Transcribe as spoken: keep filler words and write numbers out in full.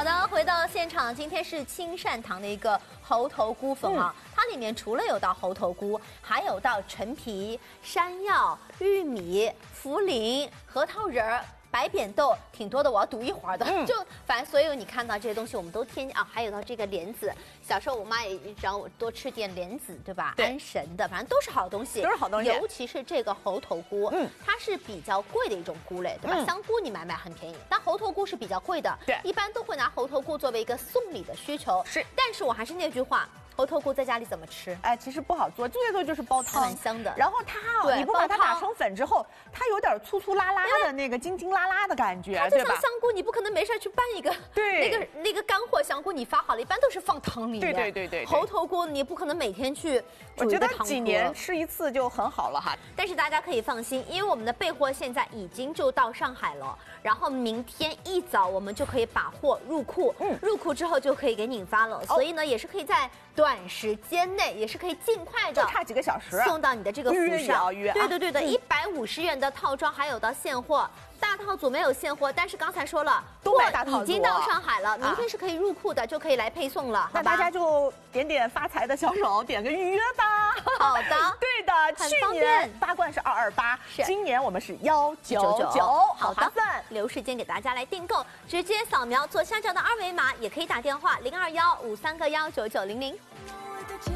好的，回到现场，今天是青善堂的一个猴头菇粉啊，嗯、它里面除了有到猴头菇，还有到陈皮、山药、玉米、茯苓、核桃仁儿。 白扁豆挺多的，我要读一会儿的。嗯、就反正所有你看到这些东西，我们都添啊，还有到这个莲子。小时候我妈也让我多吃点莲子，对吧？对安神的，反正都是好东西， 都是好东西。 尤其是这个猴头菇，嗯，它是比较贵的一种菇类，对吧？嗯、香菇你买买很便宜，但猴头菇是比较贵的。对，一般都会拿猴头菇作为一个送礼的需求。是，但是我还是那句话。 猴头菇在家里怎么吃？ 哎，其实不好做，最多就是煲汤， 蛮香的。 然后它哦，你不把它打成粉之后，它有点粗粗拉拉的那个筋筋拉拉的感觉， 它就像香菇，你不可能没事去拌一个， 对， 那个那个干货香菇，你发好了，一般都是放汤里面。 对对对对。 猴头菇你不可能每天去煮一个汤锅， 我觉得几年吃一次就很好了哈。 但是大家可以放心，因为我们的备货现在已经就到上海了，然后明天一早我们就可以把货入库，嗯，入库之后就可以给你发了，所以呢也是可以在短时间。 内也是可以尽快的， 就差几个小时送到你的这个府上。 预约对对对的，一百五十元的套装还有到现货，大套组没有现货，但是刚才说了， 都买大套组， 已经到上海了，明天是可以入库的，就可以来配送了。 那大家就点点发财的小手，点个预约吧。 好的， 对的，去年八罐是二二八，今年我们是幺九九， 好的，留时间给大家来订购，直接扫描左下角的二维码，也可以打电话零二幺五三个幺九九零零。